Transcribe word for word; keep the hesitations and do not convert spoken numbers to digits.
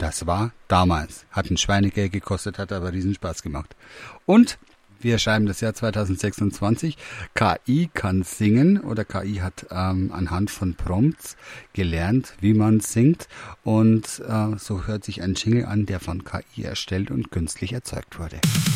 Das war damals. Hat ein Schweinegeld gekostet, hat aber riesen Spaß gemacht. Und wir schreiben das Jahr zweitausendsechsundzwanzig. K I kann singen oder K I hat ähm, anhand von Prompts gelernt, wie man singt. Und äh, so hört sich ein Jingle an, der von K I erstellt und künstlich erzeugt wurde.